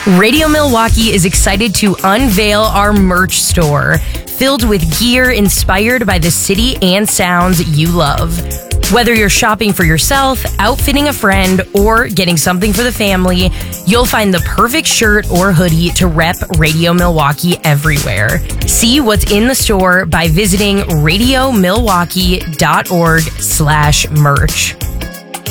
Radio Milwaukee is excited to unveil our merch store, filled with gear inspired by the city and sounds you love. Whether you're shopping for yourself, outfitting a friend, or getting something for the family, you'll find the perfect shirt or hoodie to rep Radio Milwaukee everywhere. See what's in the store by visiting radiomilwaukee.org/merch.